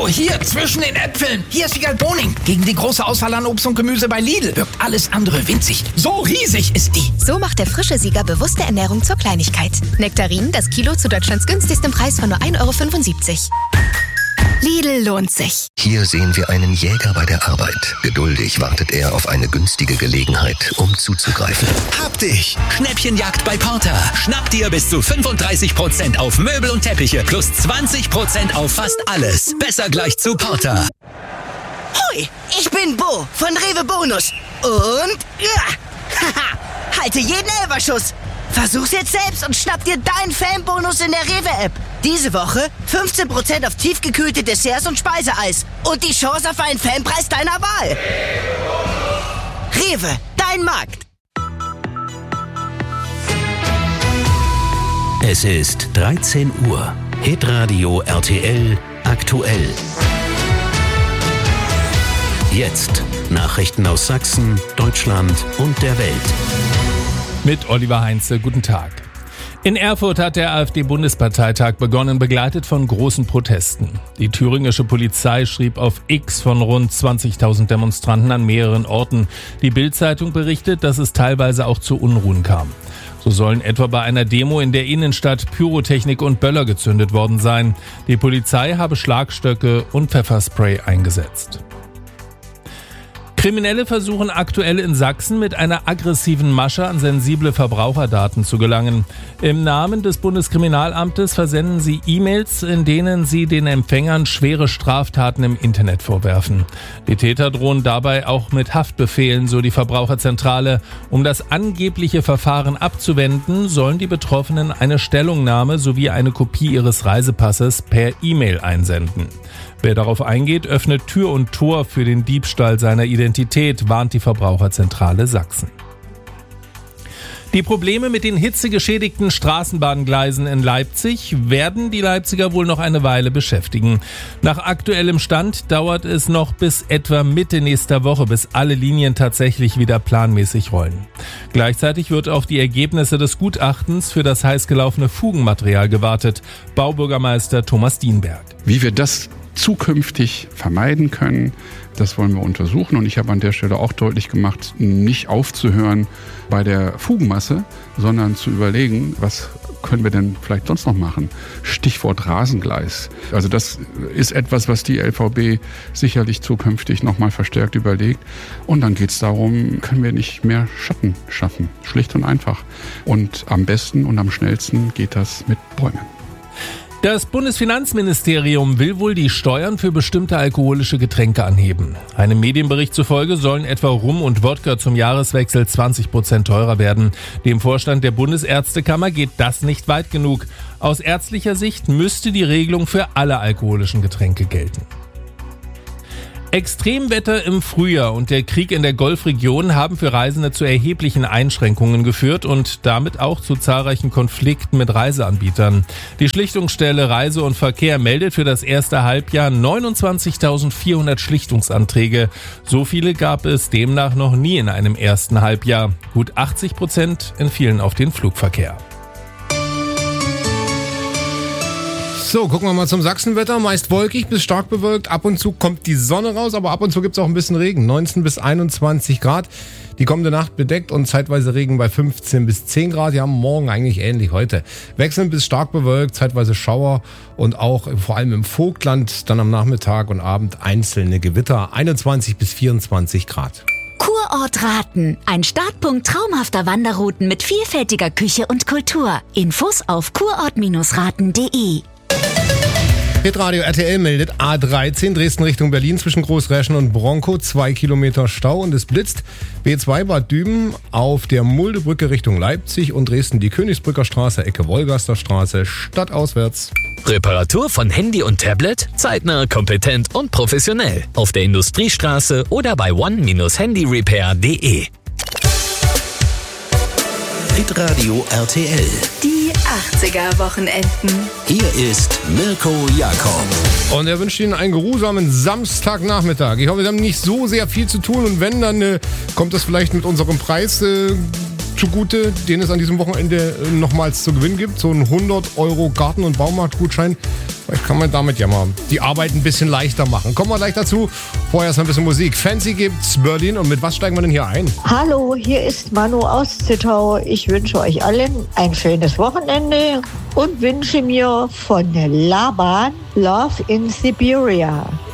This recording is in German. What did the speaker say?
Oh, hier, zwischen den Äpfeln. Hier ist Wiegald Boning. Gegen die große Auswahl an Obst und Gemüse bei Lidl wirkt alles andere winzig. So riesig ist die. So macht der frische Sieger bewusste Ernährung zur Kleinigkeit. Nektarinen, das Kilo zu Deutschlands günstigstem Preis von nur 1,75 €. Lidl lohnt sich. Hier sehen wir einen Jäger bei der Arbeit. Geduldig wartet er auf eine günstige Gelegenheit, um zuzugreifen. Hab dich! Schnäppchenjagd bei Porter. Schnapp dir bis zu 35% auf Möbel und Teppiche plus 20% auf fast alles. Besser gleich zu Porter. Hoi, ich bin Bo von Rewe Bonus. Und haha, halte jeden Elferschuss. Versuch's jetzt selbst und schnapp dir deinen Fanbonus in der Rewe-App. Diese Woche 15% auf tiefgekühlte Desserts und Speiseeis. Und die Chance auf einen Fanpreis deiner Wahl. Rewe, dein Markt. Es ist 13 Uhr. Hitradio RTL aktuell. Jetzt Nachrichten aus Sachsen, Deutschland und der Welt. Mit Oliver Heinze, guten Tag. In Erfurt hat der AfD-Bundesparteitag begonnen, begleitet von großen Protesten. Die thüringische Polizei schrieb auf X von rund 20.000 Demonstranten an mehreren Orten. Die Bild-Zeitung berichtet, dass es teilweise auch zu Unruhen kam. So sollen etwa bei einer Demo in der Innenstadt Pyrotechnik und Böller gezündet worden sein. Die Polizei habe Schlagstöcke und Pfefferspray eingesetzt. Kriminelle versuchen aktuell in Sachsen mit einer aggressiven Masche an sensible Verbraucherdaten zu gelangen. Im Namen des Bundeskriminalamtes versenden sie E-Mails, in denen sie den Empfängern schwere Straftaten im Internet vorwerfen. Die Täter drohen dabei auch mit Haftbefehlen, so die Verbraucherzentrale. Um das angebliche Verfahren abzuwenden, sollen die Betroffenen eine Stellungnahme sowie eine Kopie ihres Reisepasses per E-Mail einsenden. Wer darauf eingeht, öffnet Tür und Tor für den Diebstahl seiner Identität, warnt die Verbraucherzentrale Sachsen. Die Probleme mit den hitzegeschädigten Straßenbahngleisen in Leipzig werden die Leipziger wohl noch eine Weile beschäftigen. Nach aktuellem Stand dauert es noch bis etwa Mitte nächster Woche, bis alle Linien tatsächlich wieder planmäßig rollen. Gleichzeitig wird auf die Ergebnisse des Gutachtens für das heiß gelaufene Fugenmaterial gewartet. Baubürgermeister Thomas Dienberg. Wie wir das zukünftig vermeiden können, das wollen wir untersuchen. Und ich habe an der Stelle auch deutlich gemacht, nicht aufzuhören bei der Fugenmasse, sondern zu überlegen, was können wir denn vielleicht sonst noch machen? Stichwort Rasengleis. Also das ist etwas, was die LVB sicherlich zukünftig nochmal verstärkt überlegt. Und dann geht es darum, können wir nicht mehr Schatten schaffen? Schlicht und einfach. Und am besten und am schnellsten geht das mit Bäumen. Das Bundesfinanzministerium will wohl die Steuern für bestimmte alkoholische Getränke anheben. Einem Medienbericht zufolge sollen etwa Rum und Wodka zum Jahreswechsel 20% teurer werden. Dem Vorstand der Bundesärztekammer geht das nicht weit genug. Aus ärztlicher Sicht müsste die Regelung für alle alkoholischen Getränke gelten. Extremwetter im Frühjahr und der Krieg in der Golfregion haben für Reisende zu erheblichen Einschränkungen geführt und damit auch zu zahlreichen Konflikten mit Reiseanbietern. Die Schlichtungsstelle Reise und Verkehr meldet für das erste Halbjahr 29.400 Schlichtungsanträge. So viele gab es demnach noch nie in einem ersten Halbjahr. Gut 80% entfielen auf den Flugverkehr. So, gucken wir mal zum Sachsenwetter. Meist wolkig bis stark bewölkt. Ab und zu kommt die Sonne raus, aber ab und zu gibt es auch ein bisschen Regen. 19 bis 21 Grad. Die kommende Nacht bedeckt und zeitweise Regen bei 15 bis 10 Grad. Ja, morgen eigentlich ähnlich heute. Wechselnd bis stark bewölkt, zeitweise Schauer und auch vor allem im Vogtland dann am Nachmittag und Abend einzelne Gewitter. 21 bis 24 Grad. Kurort Raten. Ein Startpunkt traumhafter Wanderrouten mit vielfältiger Küche und Kultur. Infos auf kurort-raten.de. Hitradio RTL meldet A13 Dresden Richtung Berlin zwischen Großräschen und Bronkow 2 Kilometer Stau und es blitzt. B2 Bad Düben auf der Muldebrücke Richtung Leipzig und Dresden die Königsbrücker Straße, Ecke Wolgaster Straße, stadtauswärts. Reparatur von Handy und Tablet? Zeitnah, kompetent und professionell. Auf der Industriestraße oder bei one-handyrepair.de. Hitradio RTL. Die 80er-Wochenenden. Hier ist Mirko Jakob. Und er wünscht Ihnen einen geruhsamen Samstagnachmittag. Ich hoffe, Sie haben nicht so sehr viel zu tun und wenn, dann kommt das vielleicht mit unserem Preis zugute, den es an diesem Wochenende nochmals zu gewinnen gibt. So ein 100 € Garten- und Baumarktgutschein. Vielleicht kann man damit ja mal die Arbeit ein bisschen leichter machen. Kommen wir gleich dazu. Vorher erst ein bisschen Musik. Fancy gibt's, Berlin. Und mit was steigen wir denn hier ein? Hallo, hier ist Manu aus Zittau. Ich wünsche euch allen ein schönes Wochenende und wünsche mir von Laban Love in Siberia.